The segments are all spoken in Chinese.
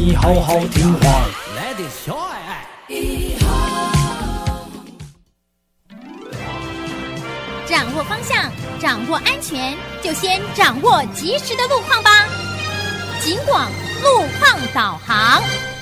你好好听话。 来点小爱爱。 掌握方向，掌握安全，就先掌握及时的路况吧。警广路况导航。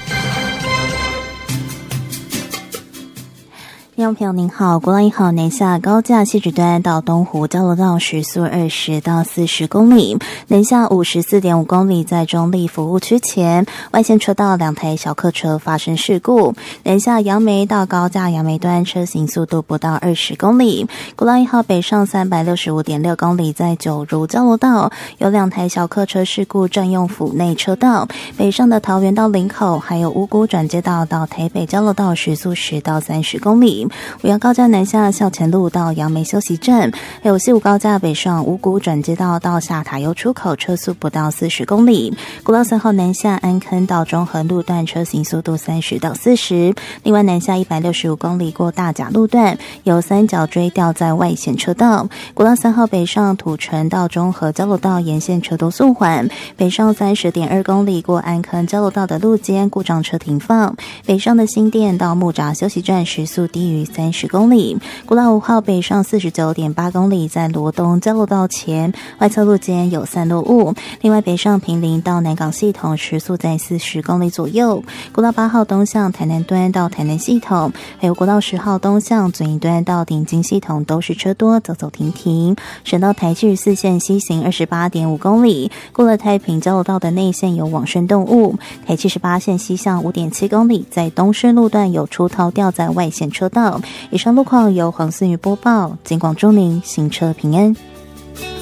听众朋友您好，国道1号南下高架汐止端到东湖交流道时速20到40公里，南下54.5公里，在中立服务区前外线车道2台小客车发生事故，南下杨梅到高架杨梅端车行速度不到20公里。国道1号北上365.6公里，在九如交流道有2台小客车事故占用府内车道，北上的桃园到林口还有五股转接道到台北交流道时速10到30公里。五杨高架南下校前路到杨梅休息站，还有西武高架北上五股转接道到下塔油出口车速不到40公里。国道3号南下安坑到中横路段车行速度30到40。另外南下165公里过大甲路段有三角锥掉在外线车道。国道3号北上土城到中和交流道沿线车多速缓，北上30.2公里过安坑交流道的路肩故障车停放。北上的新店到木栅休息站时速低于30公里。国道5号北上49.8公里，在罗东交流道前外侧路肩有散落物。另外北上坪林到南港系统时速在40公里左右。国道8号东向台南端到台南系统，还有国道10号东向左营端到顶金系统都是车多，走走停停。省道台94线西行28.5公里，过了太平交流道的内线有往生动物。台78线西向5.7公里，在东顺路段有出逃掉在外线车道。以上路况由黄思瑜播报，警广祝您行车平安。